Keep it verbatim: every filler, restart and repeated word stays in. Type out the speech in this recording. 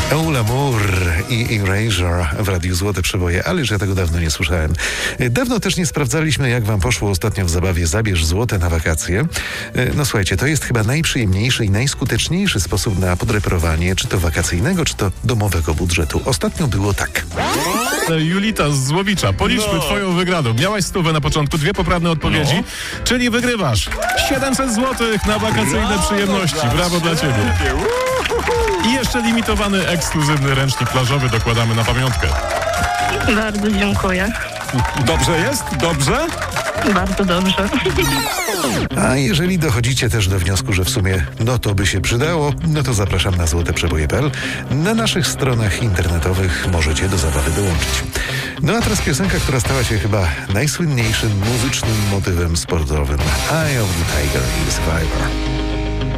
L'amour i Erasure w Radiu Złote Przeboje, ależ ja tego dawno nie słyszałem. Dawno też nie sprawdzaliśmy, jak wam poszło ostatnio w zabawie Zabierz Złote na wakacje. No słuchajcie, to jest chyba najprzyjemniejszy i najskuteczniejszy sposób na podreperowanie, czy to wakacyjnego, czy to domowego budżetu. Ostatnio było tak. Julita z Złowicza, policzmy no. twoją wygraną. Miałaś stówę na początku, dwie poprawne odpowiedzi, no. czyli wygrywasz siedemset złotych na wakacyjne Brawo przyjemności. Dla Brawo dla ciebie. I jeszcze limitowany, ekskluzywny ręcznik plażowy dokładamy na pamiątkę. Bardzo dziękuję. Dobrze jest? Dobrze? Bardzo dobrze. A jeżeli dochodzicie też do wniosku, że w sumie no to by się przydało, no to zapraszam na złote przeboje kropka p l. Na naszych stronach internetowych możecie do zabawy dołączyć. No a teraz piosenka, która stała się chyba najsłynniejszym muzycznym motywem sportowym. Eye of the Tiger i Survivor.